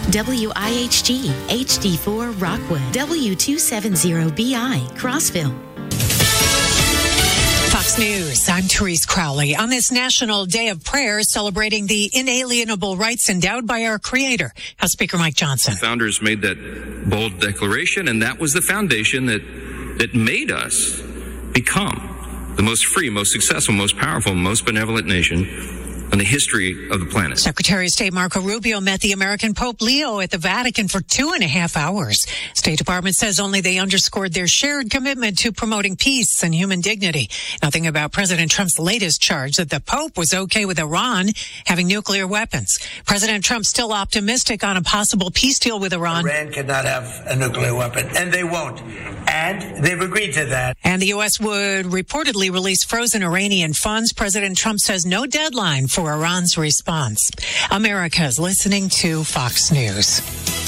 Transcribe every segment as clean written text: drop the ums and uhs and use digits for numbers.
WIHG HD4 Rockwood, W270BI Crossville. Fox News, I'm Therese Crowley. On this National Day of Prayer celebrating the inalienable rights endowed by our Creator, House Speaker Mike Johnson. Founders made that bold declaration, and that was the foundation that made us become the most free, most successful, most powerful, most benevolent nation in the history of the planet. Secretary of State Marco Rubio met the American Pope Leo at the Vatican for 2.5 hours. State Department says only they underscored their shared commitment to promoting peace and human dignity. Nothing about President Trump's latest charge that the Pope was okay with Iran having nuclear weapons. President Trump still optimistic on a possible peace deal with Iran. Iran cannot have a nuclear weapon, and they won't. And they've agreed to that. And the U.S. would reportedly release frozen Iranian funds. President Trump says no deadline for Iran's response. America is listening to Fox News.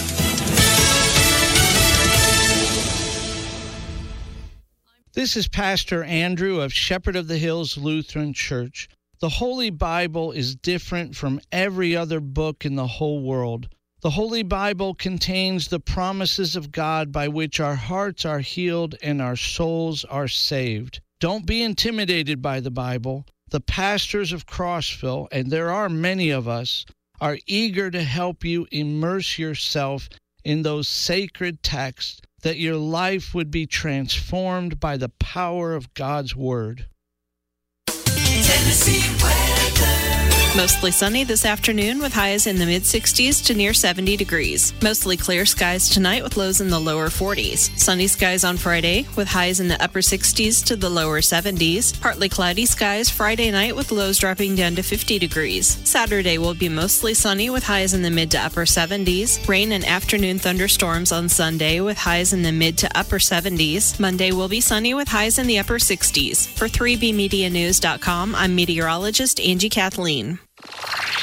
This is Pastor Andrew of Shepherd of the Hills Lutheran Church. The Holy Bible is different from every other book in the whole world. The Holy Bible contains the promises of God by which our hearts are healed and our souls are saved. Don't be intimidated by the Bible. The pastors of Crossville, and there are many of us, are eager to help you immerse yourself in those sacred texts, that your life would be transformed by the power of God's Word. Tennessee weather. Mostly sunny this afternoon with highs in the mid-60s to near 70 degrees. Mostly clear skies tonight with lows in the lower 40s. Sunny skies on Friday with highs in the upper 60s to the lower 70s. Partly cloudy skies Friday night with lows dropping down to 50 degrees. Saturday will be mostly sunny with highs in the mid to upper 70s. Rain and afternoon thunderstorms on Sunday with highs in the mid to upper 70s. Monday will be sunny with highs in the upper 60s. For 3BMediaNews.com, I'm meteorologist Angie Kathleen.